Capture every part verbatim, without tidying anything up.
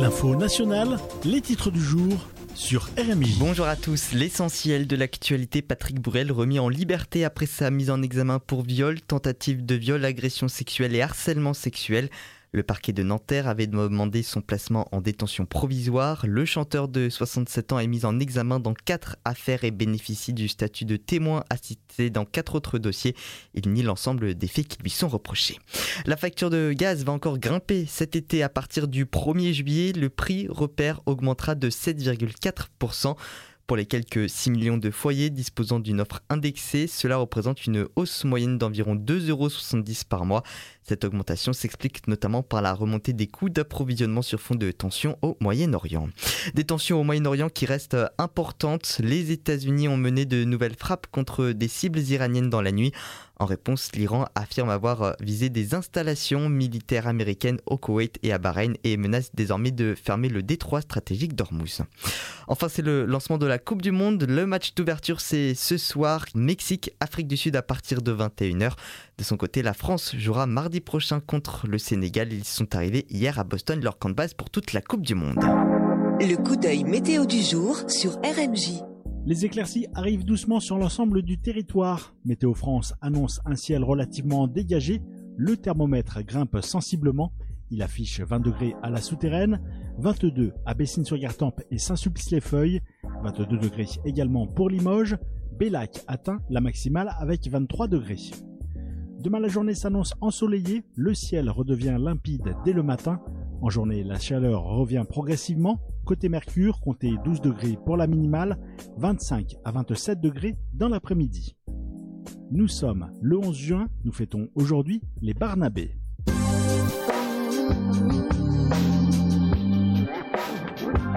L'info nationale, les titres du jour sur R M J. Bonjour à tous, l'essentiel de l'actualité, Patrick Bourrel remis en liberté après sa mise en examen pour viol, tentative de viol, agression sexuelle et harcèlement sexuel. Le parquet de Nanterre avait demandé son placement en détention provisoire. Le chanteur de soixante-sept ans est mis en examen dans quatre affaires et bénéficie du statut de témoin assisté dans quatre autres dossiers. Il nie l'ensemble des faits qui lui sont reprochés. La facture de gaz va encore grimper cet été. À partir du premier juillet, le prix repère augmentera de sept virgule quatre pour cent. Pour les quelques six millions de foyers disposant d'une offre indexée, cela représente une hausse moyenne d'environ deux euros soixante-dix par mois. Cette augmentation s'explique notamment par la remontée des coûts d'approvisionnement sur fond de tensions au Moyen-Orient. Des tensions au Moyen-Orient qui restent importantes. Les États-Unis ont mené de nouvelles frappes contre des cibles iraniennes dans la nuit. En réponse, l'Iran affirme avoir visé des installations militaires américaines au Koweït et à Bahreïn et menace désormais de fermer le détroit stratégique d'Ormuz. Enfin, c'est le lancement de la Coupe du Monde. Le match d'ouverture, c'est ce soir. Mexique, Afrique du Sud à partir de vingt et une heures. De son côté, la France jouera mardi prochain contre le Sénégal. Ils sont arrivés hier à Boston, leur camp de base pour toute la Coupe du Monde. Le coup d'œil météo du jour sur R M J. Les éclaircies arrivent doucement sur l'ensemble du territoire. Météo France annonce un ciel relativement dégagé. Le thermomètre grimpe sensiblement. Il affiche vingt degrés à la Souterraine, vingt-deux à Bessines-sur-Gartempe et Saint-Sulpice-les-Feuilles, vingt-deux degrés également pour Limoges. Bellac atteint la maximale avec vingt-trois degrés. Demain, la journée s'annonce ensoleillée. Le ciel redevient limpide dès le matin. En journée, la chaleur revient progressivement. Côté Mercure, comptez douze degrés pour la minimale, vingt-cinq à vingt-sept degrés dans l'après-midi. Nous sommes le onze juin, nous fêtons aujourd'hui les Barnabés.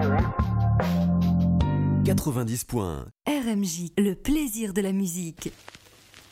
quatre-vingt-dix points. R M J, le plaisir de la musique.